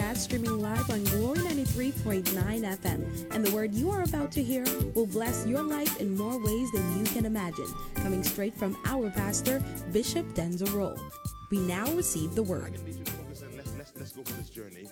broadcast streaming live on Glory 93.9 FM. And the word you are about to hear will bless your life in more ways than you can imagine. Coming straight from our pastor, Bishop Denzel Roll. We now receive the word. Let's go for this journey.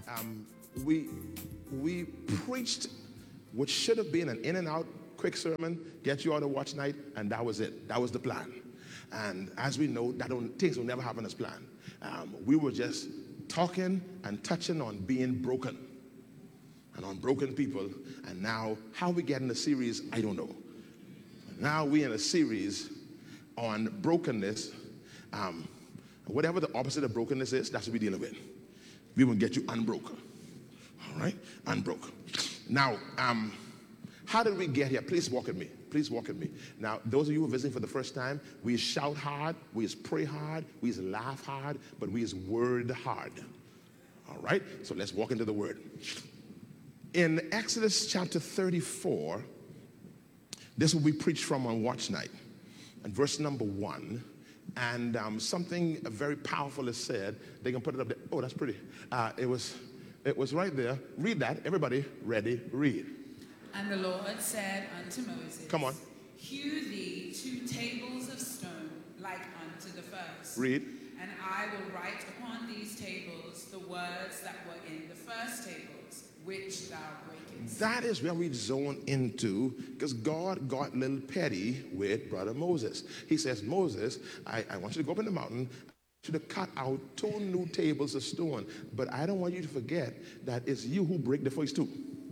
We preached what should have been an in and out quick sermon, get you out of watch night, and that was it. That was the plan. And as we know, things will never happen as planned. We were just talking and touching on being broken and on broken people. And now, how we get in the series, I don't know. Now we're in a series on brokenness. Whatever the opposite of brokenness is, that's what we're dealing with. We will get you unbroken. All right? Unbroken. Now, how did we get here? Please walk with me. Please walk with me. Now, those of you who are visiting for the first time, we shout hard, we pray hard, we laugh hard, but we word hard. All right? So let's walk into the word. In Exodus chapter 34, this will be preached from on watch night. And verse number 1. And something very powerful is said. They can put it up there. Oh, that's pretty. It was right there. Read that. Everybody, ready, read. And the Lord said unto Moses, come on. Hew thee 2 tables of stone like unto the first. Read. And I will write upon these tables the words that were in the first tables, which thou breakest. That is where we zone into, because God got a little petty with brother Moses. He says, Moses, I want you to go up in the mountain. I want you to cut out 2 new tables of stone. But I don't want you to forget that it's you who break the first 2.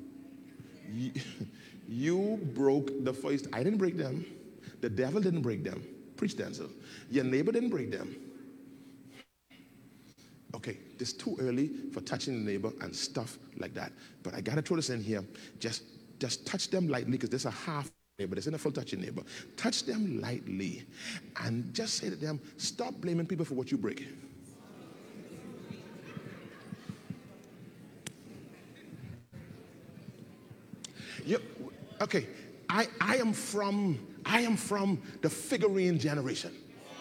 You broke the first. I didn't break them. The devil didn't break them. Preach, Denzel. Your neighbor didn't break them. Okay, it's too early for touching the neighbor and stuff like that. But I got to throw this in here. Just touch them lightly, because there's a half neighbor. There's not a full touching neighbor. Touch them lightly and just say to them, stop blaming people for what you break. Okay, I am from the figurine generation.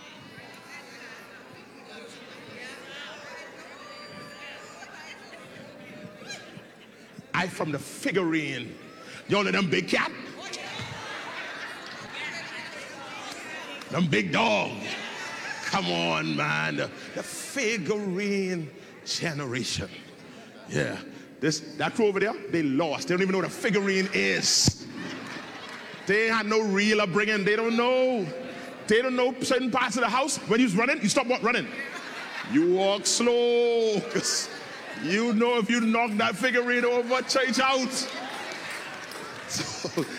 I from the figurine. Y'all know them big cat? Them big dog. Come on, man. The figurine generation. Yeah. That crew over there, they lost. They don't even know what a figurine is. They had no reel upbringing. They don't know. They don't know certain parts of the house. When you're running, you stop running. You walk slow. Cause you know if you knock that figurine over, change out. So,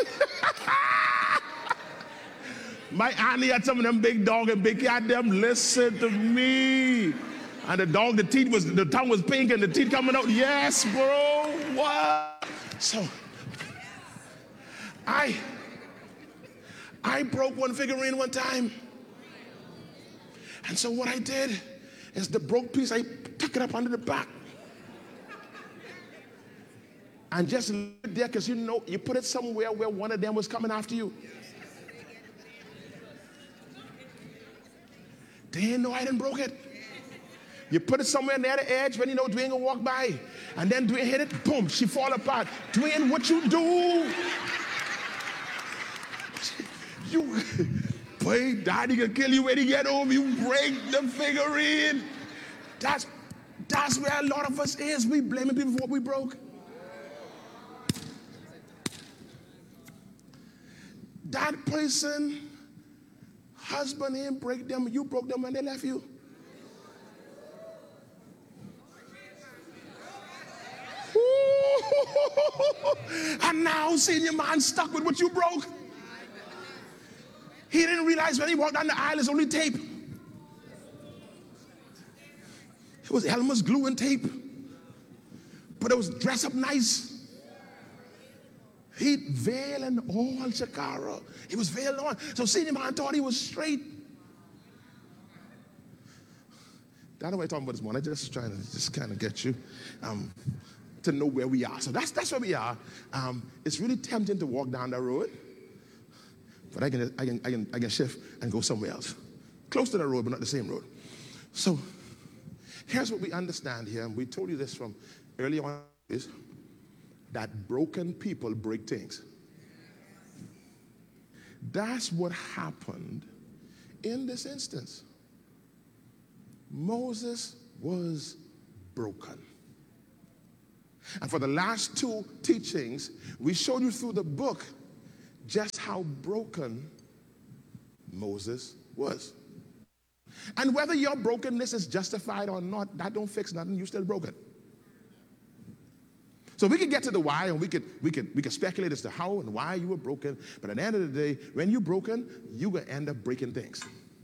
my auntie had some of them big dog and big cat, them listen to me. And the dog, the tongue was pink and the teeth coming out. Yes, bro. What? So I broke one figurine one time. And so what I did is the broke piece, I took it up under the back. And just leave it there, because you know, you put it somewhere where one of them was coming after you. They didn't know I didn't broke it. You put it somewhere near the edge when you know Dwayne will walk by. And then Dwayne hit it, boom, she fall apart. Dwayne, what you do? Boy, daddy can kill you when he get home. You break the figurine. That's where a lot of us is. We blaming people for what we broke. That person, husband didn't break them. You broke them when they left you. And now senior man stuck with what you broke. He didn't realize when he walked down the aisle it's only tape. It was Elmer's glue and tape. But it was dressed up nice. He'd veil and all Shakara. He was veiled on. So senior man thought he was straight. That's what I'm talking about this morning. I just trying to kind of get you to know where we are. So that's where we are. It's really tempting to walk down that road, but I can shift and go somewhere else, close to the road, but not the same road. So Here's what we understand here, and we told you this from early on, is that broken people break things. That's what happened in this instance. Moses was broken. And for the last two teachings, we showed you through the book just how broken Moses was. And whether your brokenness is justified or not, that don't fix nothing. You're still broken. So we could get to the why, and we could speculate as to how and why you were broken. But at the end of the day, when you're broken, you're going to end up breaking things.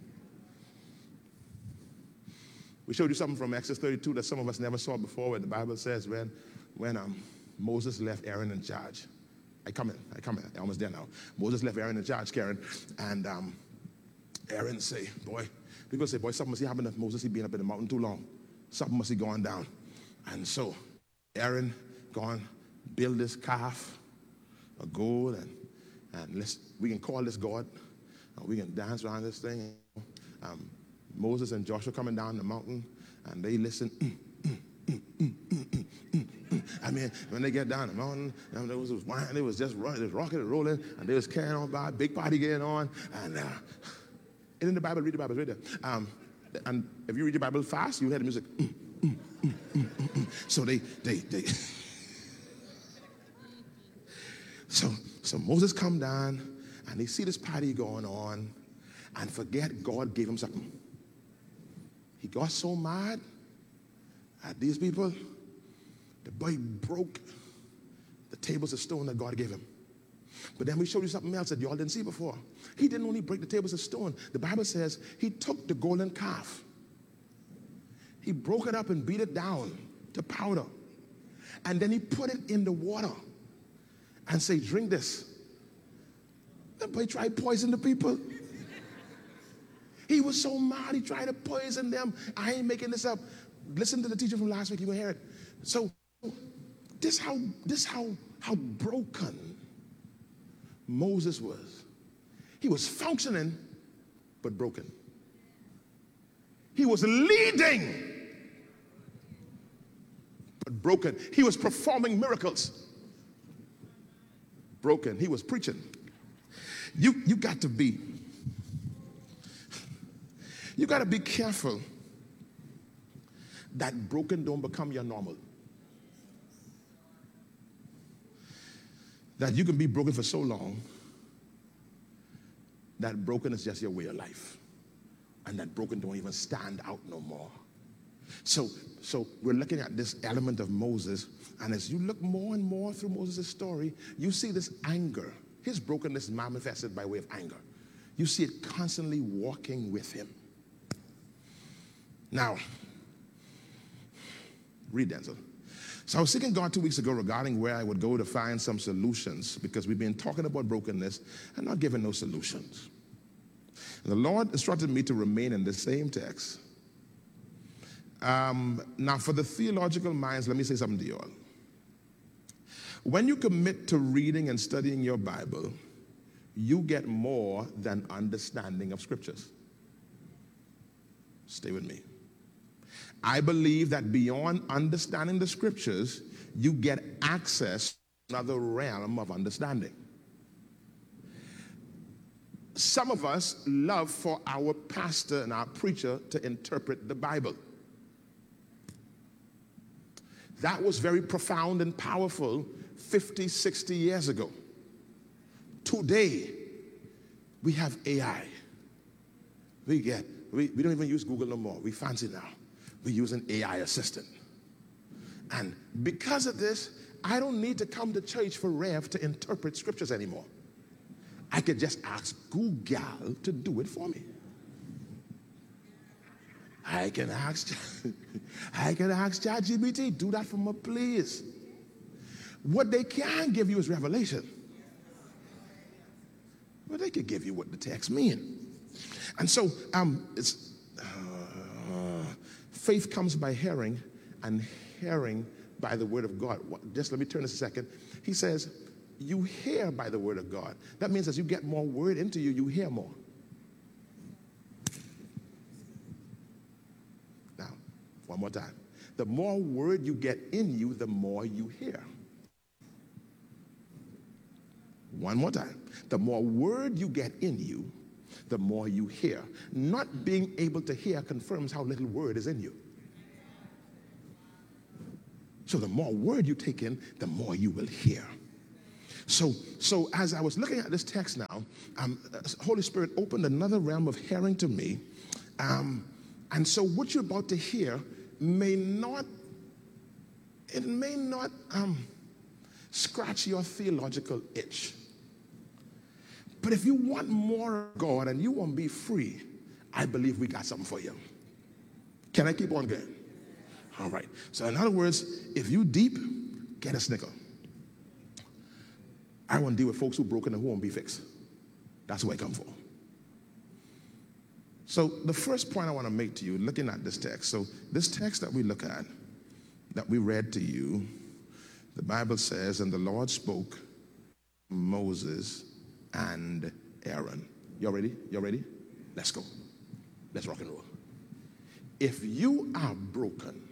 We showed you something from Exodus 32 that some of us never saw before, where the Bible says when Moses left Aaron in charge. I come in. I'm almost there now. Moses left Aaron in charge, Karen, and Aaron say, boy, people say, boy, something must have happened to Moses. He been up in the mountain too long. Something must have gone down. And so Aaron gone build this calf of gold, and we can call this God, and we can dance around this thing. Moses and Joshua coming down the mountain, and they listen. I mean, when they get down the mountain, there was wine, they was just running, they was rocking and rolling, and they was carrying on by, big party getting on, and in the Bible, read the Bible, right there. And if you read your Bible fast, you hear the music. So they so Moses come down, and they see this party going on, and forget God gave him something. He got so mad at these people, the boy broke the tables of stone that God gave him. But then we showed you something else that y'all didn't see before. He didn't only break the tables of stone. The Bible says he took the golden calf. He broke it up and beat it down to powder. And then he put it in the water and say, drink this. The boy tried to poison the people. He was so mad, he tried to poison them. I ain't making this up. Listen to the teacher from last week, you will hear it. So this how broken Moses was. He was functioning, but broken. He was leading, but broken. He was performing miracles, broken. He was preaching. You got to be careful that broken don't become your normal. That you can be broken for so long that broken is just your way of life, and that broken don't even stand out no more. So we're looking at this element of Moses, and as you look more and more through Moses' story, you see this anger. His brokenness is manifested by way of anger. You see it constantly walking with him. Now, read Denzel. So I was seeking God 2 weeks ago regarding where I would go to find some solutions, because we've been talking about brokenness and not giving no solutions. And the Lord instructed me to remain in the same text. Now, for the theological minds, let me say something to you all. When you commit to reading and studying your Bible, you get more than understanding of scriptures. Stay with me. I believe that beyond understanding the scriptures, you get access to another realm of understanding. Some of us love for our pastor and our preacher to interpret the Bible. That was very profound and powerful 50, 60 years ago. Today, we have AI. We don't even use Google no more. We fancy now. We use an AI assistant. And because of this, I don't need to come to church for Rev to interpret scriptures anymore. I could just ask Google to do it for me. I can ask ChatGPT, do that for me, please. What they can't give you is revelation. But they could give you what the text mean. And so faith comes by hearing, and hearing by the word of God. Just let me turn this a second. He says, you hear by the word of God. That means as you get more word into you, you hear more. Now, for a more time. The more word you get in you, the more you hear. One more time. The more word you get in you, the more you hear. Not being able to hear confirms how little word is in you. So the more word you take in, the more you will hear. So as I was looking at this text now, Holy Spirit opened another realm of hearing to me. And so what you're about to hear may not scratch your theological itch. But if you want more of God and you want to be free, I believe we got something for you. Can I keep on going? All right. So in other words, if you deep, get a snicker. I want to deal with folks who broken and who won't be fixed. That's what I come for. So the first point I want to make to you, looking at this text. So this text that we look at, that we read to you, the Bible says, and the Lord spoke to Moses and Aaron. You ready? You ready? Let's go. Let's rock and roll. If you are broken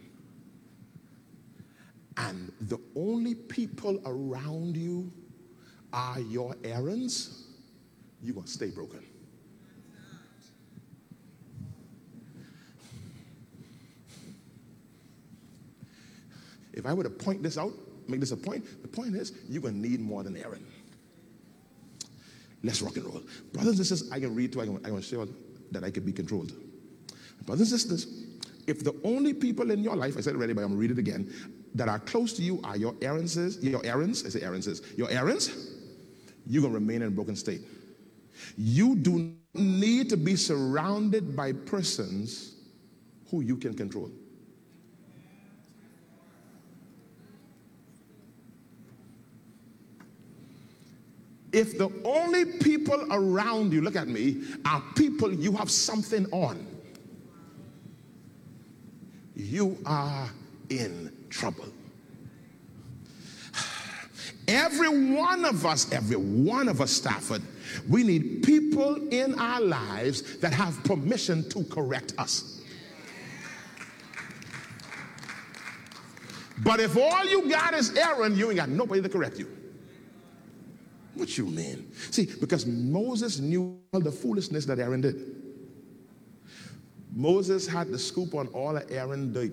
and the only people around you are your Aarons, you're going to stay broken. If I were to point this out, make this a point, the point is you're going to need more than Aaron. Let's rock and roll. Brothers and sisters, I can read too. I can show that I can be controlled. Brothers and sisters, if the only people in your life, I said it already, but I'm going to read it again, that are close to you are your Aarons, I say Aarons, your Aarons, you're going to remain in a broken state. You do need to be surrounded by persons who you can control. If the only people around you, look at me, are people you have something on, you are in trouble. Every one of us, Stafford, we need people in our lives that have permission to correct us. But if all you got is Aaron, you ain't got nobody to correct you. What you mean? See, because Moses knew all the foolishness that Aaron did. Moses had the scoop on all of Aaron's dirt.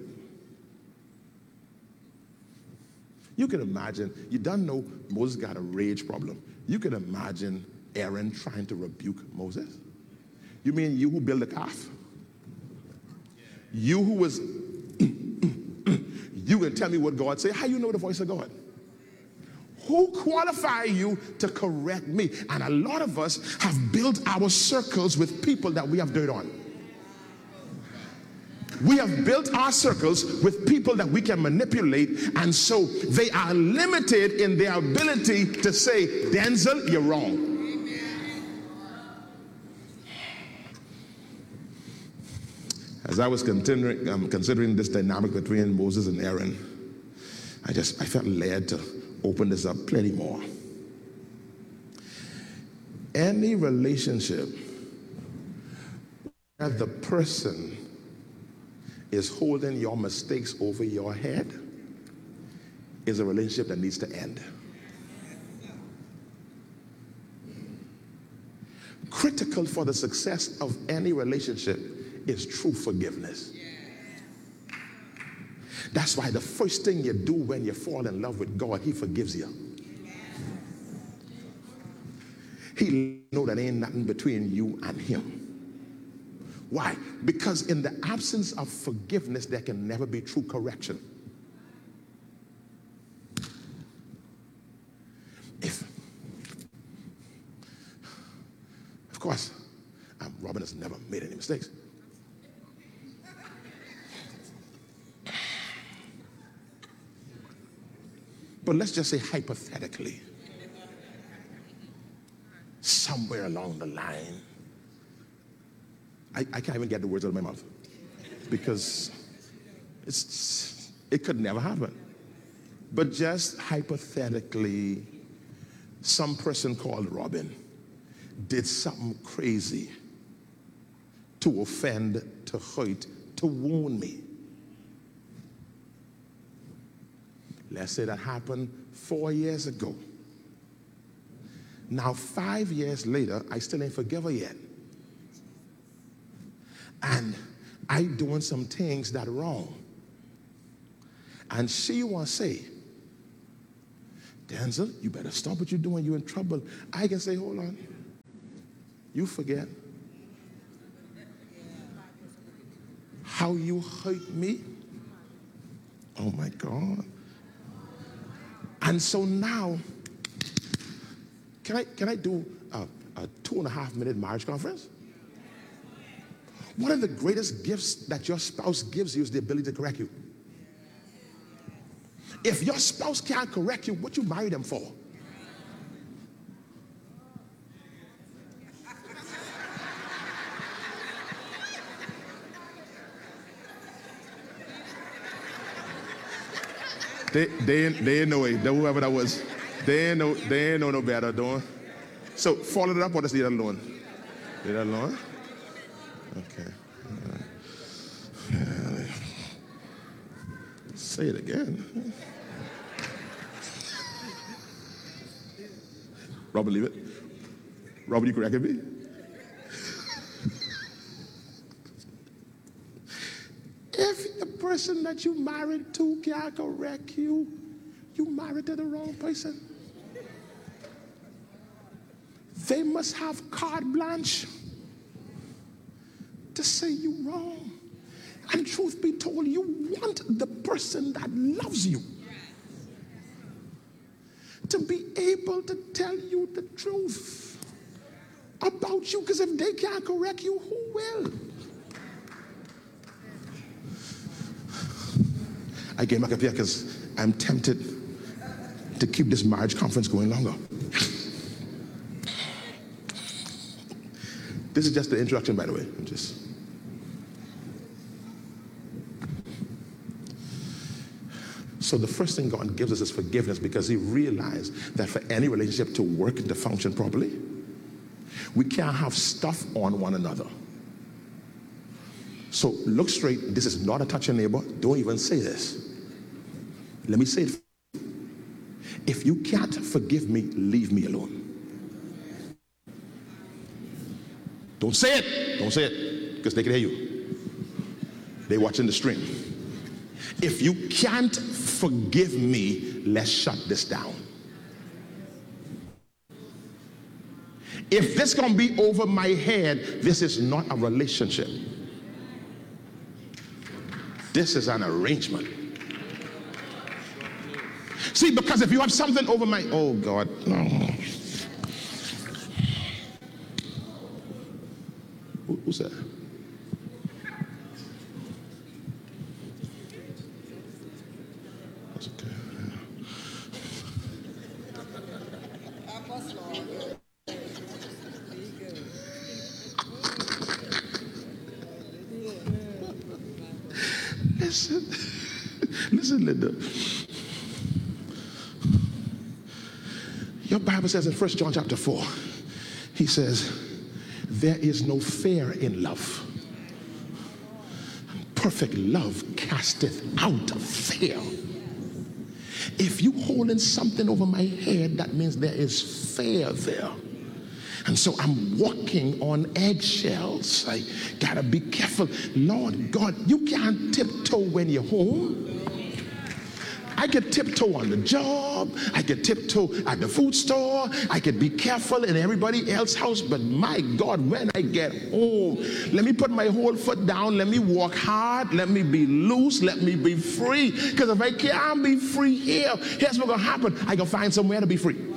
You can imagine, you don't know Moses got a rage problem. You can imagine Aaron trying to rebuke Moses. You mean you who built the calf? You who was, you can tell me what God say? How you know the voice of God? Who qualify you to correct me? And a lot of us have built our circles with people that we have dirt on. We have built our circles with people that we can manipulate, and so they are limited in their ability to say, Denzel, you're wrong. As I was considering this dynamic between Moses and Aaron, I felt led to open this up plenty more. Any relationship where the person is holding your mistakes over your head is a relationship that needs to end. Critical for the success of any relationship is true forgiveness. That's why the first thing you do when you fall in love with God, He forgives you. He knows that ain't nothing between you and Him. Why? Because in the absence of forgiveness, there can never be true correction. Of course, Robin has never made any mistakes. But let's just say hypothetically, somewhere along the line, I can't even get the words out of my mouth because it could never happen. But just hypothetically, some person called Robin did something crazy to offend, to hurt, to wound me. Let's say that happened 4 years ago. Now, 5 years later, I still ain't forgive her yet. And I doing some things that are wrong. And she want to say, Denzel, you better stop what you're doing. You're in trouble. I can say, hold on. You forget how you hurt me. Oh, my God. And so now, can I do a 2.5-minute marriage conference? One of the greatest gifts that your spouse gives you is the ability to correct you. If your spouse can't correct you, what you marry them for? They ain't know it. Whoever that was, they ain't know no better, don't. So follow it up or just leave it alone? Leave it alone? Okay. Say it again. Robert, leave it. Robert, you corrected me? If the person that you married to can't correct you, you married to the wrong person. They must have carte blanche to say you wrong. And truth be told, you want the person that loves you to be able to tell you the truth about you, because if they can't correct you, who will? I came back up here because I'm tempted to keep this marriage conference going longer. This is just the introduction, by the way. So the first thing God gives us is forgiveness, because he realized that for any relationship to work and to function properly, we can't have stuff on one another. So look straight. This is not a touch your neighbor. Don't even say this. Let me say it. If you can't forgive me, leave me alone. Don't say it. Don't say it, because they can hear you. They're watching the stream. If you can't forgive me, let's shut this down. If this gonna be over my head, this is not a relationship. This is an arrangement. See, because if you have something over my, oh God, no. Who's that? That's okay. Listen, Linda. Your Bible says in 1 John chapter 4, he says, there is no fear in love. Perfect love casteth out fear. If you holding something over my head, that means there is fear there. And so I'm walking on eggshells. I gotta be careful. Lord God, you can't tiptoe when you're home. I could tiptoe on the job. I could tiptoe at the food store. I could be careful in everybody else's house. But my God, when I get home, let me put my whole foot down. Let me walk hard. Let me be loose. Let me be free. Because if I can't be free here, here's what's going to happen. I can find somewhere to be free.